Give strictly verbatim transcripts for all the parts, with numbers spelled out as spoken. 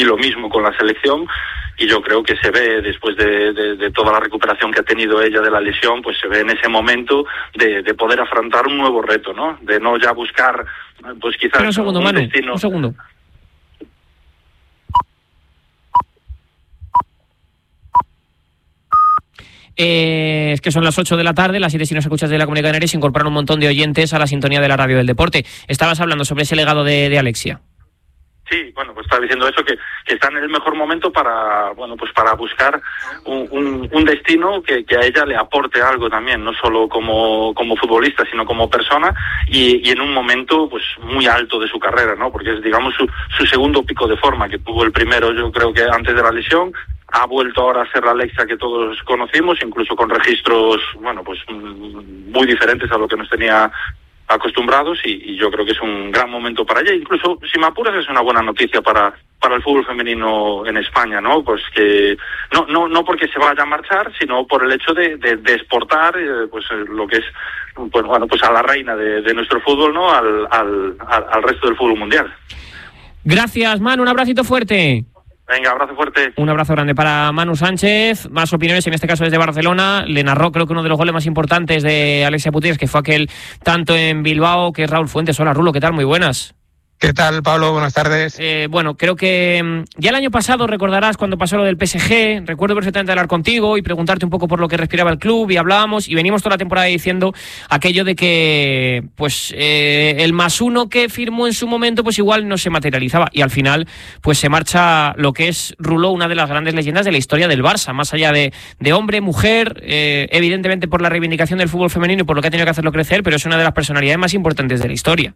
y lo mismo con la selección. Y yo creo que se ve, después de, de, de toda la recuperación que ha tenido ella de la lesión, pues se ve en ese momento de, de poder afrontar un nuevo reto, ¿no? De no ya buscar, pues quizás... Pero un segundo, un Manu, destino... un segundo. Eh, es que son las ocho de la tarde, las siete si nos escuchas de la Comunidad Canaria, se incorporan un montón de oyentes a la sintonía de la radio del deporte. Estabas hablando sobre ese legado de, de Alexia. Sí, bueno, pues estaba diciendo eso, que, que está en el mejor momento para, bueno, pues para buscar un, un, un destino que, que a ella le aporte algo también, no solo como, como futbolista, sino como persona, y, y en un momento pues muy alto de su carrera, ¿no? Porque es, digamos, su, su segundo pico de forma, que tuvo el primero, yo creo que antes de la lesión. Ha vuelto ahora a ser la Alexia que todos conocimos, incluso con registros, bueno, pues muy diferentes a lo que nos tenía acostumbrados, y, y yo creo que es un gran momento para ella. Incluso, si me apuras, es una buena noticia para para el fútbol femenino en España, ¿no? Pues que no no no porque se vaya a marchar, sino por el hecho de, de, de exportar eh, pues lo que es, pues bueno, pues a la reina de, de nuestro fútbol, ¿no? Al, al al al resto del fútbol mundial. Gracias, Manu, un abracito fuerte. Venga, abrazo fuerte. Un abrazo grande para Manu Sánchez. Más opiniones, en este caso desde Barcelona. Le narró, creo que uno de los goles más importantes de Alexia Putellas, que fue aquel tanto en Bilbao, que es Raúl Fuentes. Hola, Rulo, ¿qué tal? Muy buenas. ¿Qué tal, Pablo? Buenas tardes. Eh, bueno, creo que ya el año pasado, recordarás cuando pasó lo del P S G, recuerdo perfectamente hablar contigo y preguntarte un poco por lo que respiraba el club, y hablábamos y venimos toda la temporada diciendo aquello de que pues eh, el más uno que firmó en su momento pues igual no se materializaba, y al final pues se marcha lo que es Ruló, una de las grandes leyendas de la historia del Barça, más allá de, de hombre, mujer, eh, evidentemente por la reivindicación del fútbol femenino y por lo que ha tenido que hacerlo crecer, pero es una de las personalidades más importantes de la historia.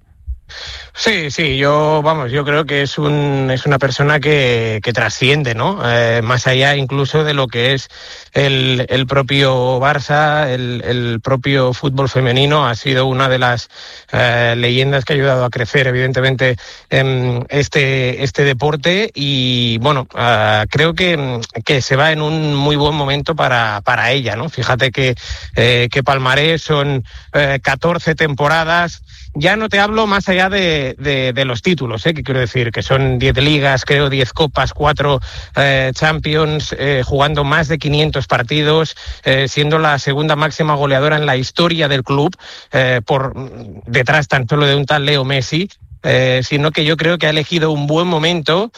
Sí, sí, yo, vamos, yo creo que es un es una persona que, que trasciende, ¿no? Eh, más allá incluso de lo que es el, el propio Barça, el, el propio fútbol femenino. Ha sido una de las eh, leyendas que ha ayudado a crecer, evidentemente, en este este deporte, y bueno, uh, creo que, que se va en un muy buen momento para, para ella, ¿no? Fíjate que, eh, que palmarés son eh, catorce temporadas. Ya no te hablo más allá de, de, de los títulos, ¿eh? Que quiero decir que son diez ligas, creo diez copas, cuatro eh, Champions, eh, jugando más de quinientos partidos, eh, siendo la segunda máxima goleadora en la historia del club, eh, por detrás tan solo de un tal Leo Messi. Eh, sino que yo creo que ha elegido un buen momento,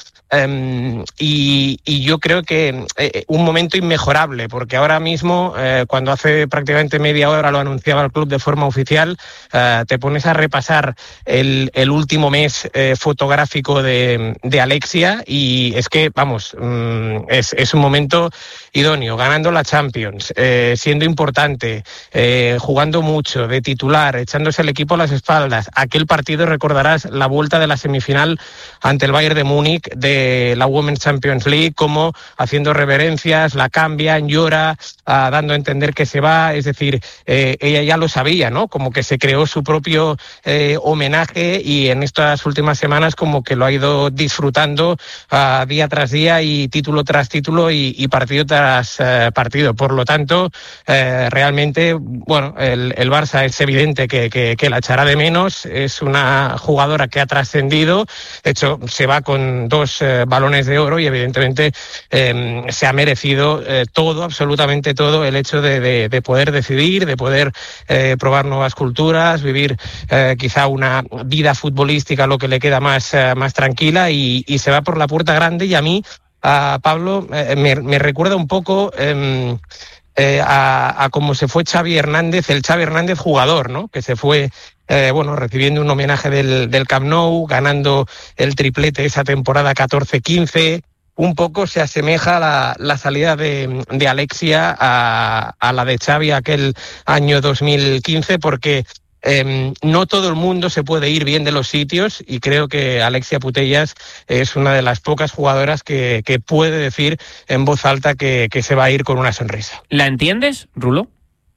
eh, y, y yo creo que eh, un momento inmejorable, porque ahora mismo, eh, cuando hace prácticamente media hora lo anunciaba el club de forma oficial, eh, te pones a repasar el, el último mes eh, fotográfico de, de Alexia, y es que, vamos, mm, es, es un momento idóneo, ganando la Champions, eh, siendo importante, eh, jugando mucho, de titular, echándose el equipo a las espaldas. Aquel partido, recordarás, la vuelta de la semifinal ante el Bayern de Múnich de la Women's Champions League, como haciendo reverencias, la cambian, llora, uh, dando a entender que se va. Es decir, eh, ella ya lo sabía, ¿no? Como que se creó su propio eh, homenaje, y en estas últimas semanas como que lo ha ido disfrutando uh, día tras día y título tras título y, y partido tras uh, partido. Por lo tanto, eh, realmente, bueno, el, el Barça es evidente que, que, que la echará de menos. Es una jugadora que ha trascendido, de hecho se va con dos eh, balones de oro, y evidentemente eh, se ha merecido eh, todo, absolutamente todo, el hecho de, de, de poder decidir, de poder eh, probar nuevas culturas, vivir eh, quizá una vida futbolística, lo que le queda más, eh, más tranquila, y, y se va por la puerta grande. Y a mí, a Pablo, eh, me, me recuerda un poco eh, eh, a, a cómo se fue Xavi Hernández, el Xavi Hernández jugador, ¿no? Que se fue Eh, bueno, recibiendo un homenaje del, del Camp Nou, ganando el triplete esa temporada catorce quince. Un poco se asemeja la, la salida de, de Alexia a, a la de Xavi aquel año dos mil quince, porque eh, no todo el mundo se puede ir bien de los sitios, y creo que Alexia Putellas es una de las pocas jugadoras que, que puede decir en voz alta que, que se va a ir con una sonrisa. ¿La entiendes, Rulo?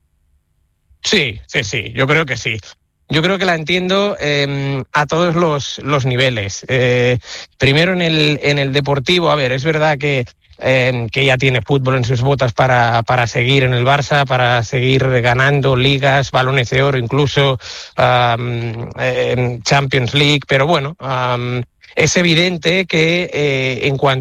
Sí, sí, sí, yo creo que sí. Yo creo que la entiendo eh, a todos los, los niveles. Eh, primero en el, en el deportivo, a ver, es verdad que, eh, que ella tiene fútbol en sus botas para, para seguir en el Barça, para seguir ganando ligas, balones de oro, incluso um, en Champions League, pero bueno, um, es evidente que eh, en cuanto